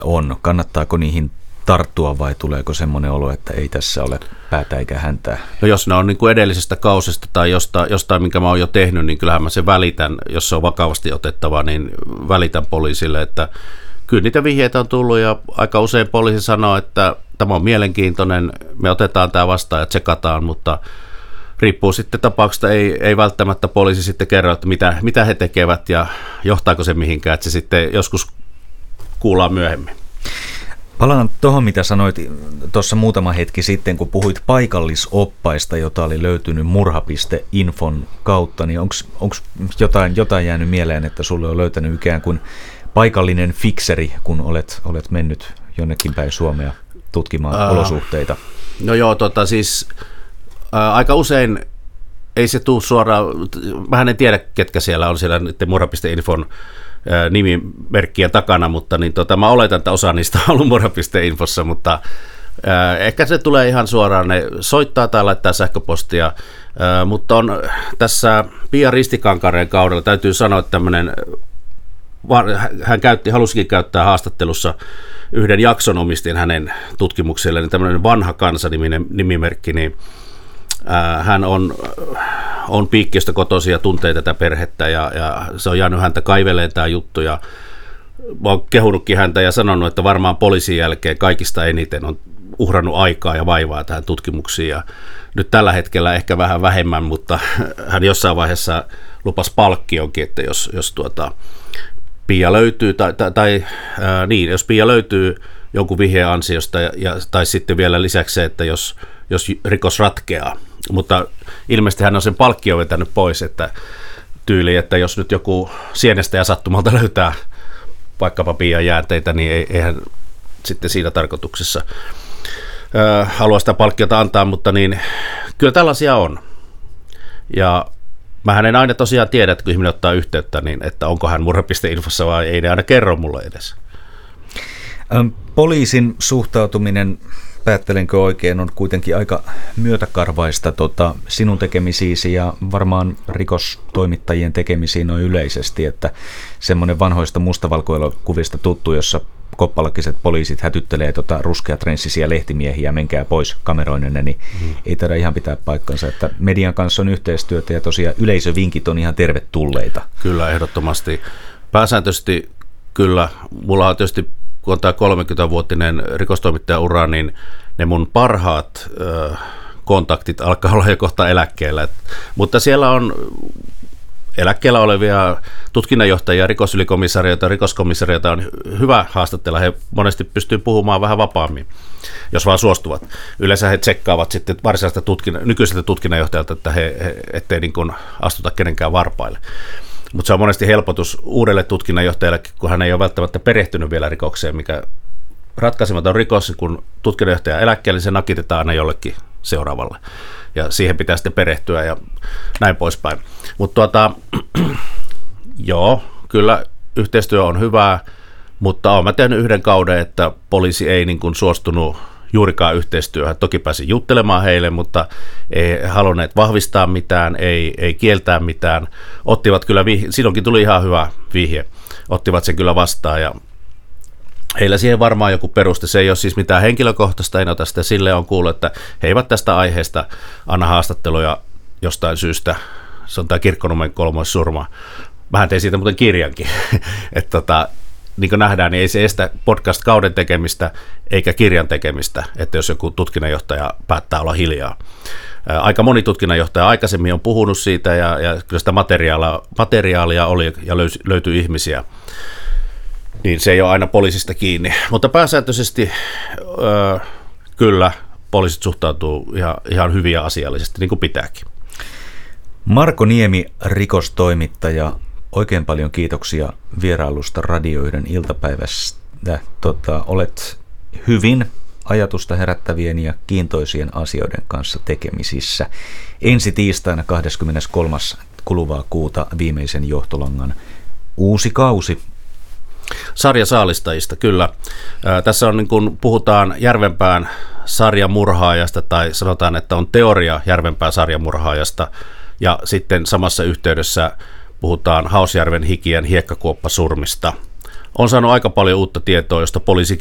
on? Kannattaako niihin tarttua vai tuleeko semmoinen olo, että ei tässä ole päätä eikä häntää? No jos ne on niin kuin edellisestä kausista tai jostain, minkä mä oon jo tehnyt, niin kyllähän mä sen välitän, jos se on vakavasti otettava, niin välitän poliisille, että kyllä niitä vihjeitä on tullut ja aika usein poliisi sanoo, että tämä on mielenkiintoinen, me otetaan tämä vastaan ja tsekataan, mutta riippuu sitten tapauksesta, ei välttämättä poliisi sitten kerro, että mitä he tekevät ja johtaako se mihinkään, että se sitten joskus kuullaan myöhemmin. Palaan tuohon, mitä sanoit tuossa muutama hetki sitten, kun puhuit paikallisoppaista, jota oli löytynyt murha.infon kautta, niin onko jotain jäänyt mieleen, että sulle on löytänyt ikään kuin paikallinen fikseri, kun olet mennyt jonnekin päin Suomea tutkimaan olosuhteita? No joo, siis aika usein ei se tule suoraan, vähän en tiedä, ketkä siellä on siellä murha.infon nimimerkkien takana, mutta niin mä oletan, että osa niistä on ollut murha.infossa, mutta ehkä se tulee ihan suoraan, ne soittaa tai laittaa sähköpostia, mutta on tässä Pia Ristikankareen kaudella, täytyy sanoa, että hän halusikin käyttää haastattelussa yhden jakson omistin hänen tutkimukselleen, niin tämmöinen Vanha kansa-niminen nimimerkki, niin hän on Piikkiöstä kotoisin ja tuntee tätä perhettä ja se on jäänyt häntä kaiveleen tämä juttu ja mä oon kehunutkin häntä ja sanonut, että varmaan poliisin jälkeen kaikista eniten on uhrannut aikaa ja vaivaa tähän tutkimuksiin ja nyt tällä hetkellä ehkä vähän vähemmän, mutta hän jossain vaiheessa lupasi palkkionkin, että jos Pia löytyy jos Pia löytyy jonkun vihjeen ansiosta tai sitten vielä lisäksi se, että jos rikos ratkeaa, mutta ilmeisesti hän on sen palkkion vetänyt pois, että tyyli, että jos nyt joku sienestä ja sattumalta löytää vaikkapa Pian jäänteitä, niin eihän sitten siinä tarkoituksessa halua sitä palkkiota antaa, mutta niin kyllä tällaisia on. Ja mähän en aina tosiaan tiedä, että kun ihminen ottaa yhteyttä, niin että onko hän murha.infossa vai ei ne aina kerro mulle edes. Poliisin suhtautuminen, päättelenkö oikein, on kuitenkin aika myötäkarvaista sinun tekemisiisi ja varmaan rikostoimittajien tekemisiin on yleisesti, että semmoinen vanhoista mustavalkoelokuvista tuttu, jossa koppalakiset poliisit hätyttelee ruskeatrenssisiä lehtimiehiä, menkää pois kameroinenne, niin ei taida ihan pitää paikkansa, että median kanssa on yhteistyötä ja tosiaan yleisövinkit on ihan tervetulleita. Kyllä, ehdottomasti. Pääsääntöisesti kyllä, mulla on tietysti kun on tämä 30-vuotinen rikostoimittajaura, niin ne mun parhaat kontaktit alkaa olla jo kohta eläkkeellä. Mutta siellä on eläkkeellä olevia tutkinnanjohtajia, rikosylikomisarioita, rikoskomissarioita on hyvä haastatella. He monesti pystyy puhumaan vähän vapaammin, jos vaan suostuvat. Yleensä he tsekkaavat sitten varsinaista nykyiseltä tutkinnanjohtajalta, että ettei niin kuin astuta kenenkään varpaille. Mutta se on monesti helpotus uudelle tutkinnanjohtajalle, kun hän ei ole välttämättä perehtynyt vielä rikokseen, mikä ratkaisematon rikos, kun tutkinnanjohtaja eläkkeelle, niin se nakitetaan aina jollekin seuraavalle. Ja siihen pitää sitten perehtyä ja näin poispäin. Mutta joo, kyllä yhteistyö on hyvää, mutta olen mä tehnyt yhden kauden, että poliisi ei niin kuin suostunut juurikaan yhteistyöhön. Toki pääsin juttelemaan heille, mutta ei halunneet vahvistaa mitään, ei kieltää mitään. Ottivat kyllä silloinkin tuli ihan hyvä vihje. Ottivat sen kyllä vastaan ja heillä siihen varmaan joku peruste. Se ei ole siis mitään henkilökohtaista, en ota sitä. Sille on kuullut, että he eivät tästä aiheesta anna haastatteluja jostain syystä. Se on tämä Kirkkonummen kolmoissurma. Vähän tein siitä muuten kirjankin. Että niin kuin nähdään, niin ei se estä podcast-kauden tekemistä eikä kirjan tekemistä, että jos joku tutkinnanjohtaja päättää olla hiljaa. Aika moni tutkinnanjohtaja aikaisemmin on puhunut siitä ja kyllä sitä materiaalia oli ja löytyi ihmisiä, niin se ei ole aina poliisista kiinni. Mutta pääsääntöisesti kyllä poliisit suhtautuu ihan hyvin ja asiallisesti, niin kuin pitääkin. Marko Niemi, rikostoimittaja, oikein paljon kiitoksia vierailusta Radio 1 iltapäivästä. Olet hyvin ajatusta herättävien ja kiintoisien asioiden kanssa tekemisissä. Ensi tiistaina 23. kuluvaa kuuta viimeisen johtolangan uusi kausi. Sarja saalistajista, kyllä. Tässä on, niin kun puhutaan Järvenpään sarjamurhaajasta, tai sanotaan, että on teoria Järvenpään sarjamurhaajasta, ja sitten samassa yhteydessä puhutaan Hausjärven hikien hiekkakuoppasurmista. on saanut aika paljon uutta tietoa, josta poliisi